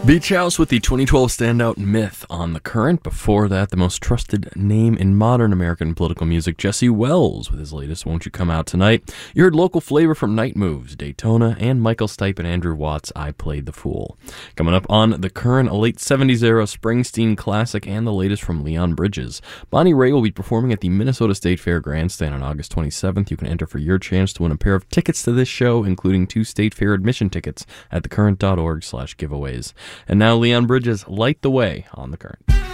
Beach House with the 2012 standout Myth on The Current. Before that, the most trusted name in modern American political music, Jesse Wells, with his latest Won't You Come Out Tonight. You heard local flavor from Night Moves, Daytona, and Michael Stipe and Andrew Watts' I Played the Fool. Coming up on The Current, a late 70s era Springsteen classic and the latest from Leon Bridges. Bonnie Raitt will be performing at the Minnesota State Fair Grandstand on August 27th. You can enter for your chance to win a pair of tickets to this show, including 2 State Fair admission tickets at thecurrent.org/giveaways. And now Leon Bridges, Light the Way on The Current.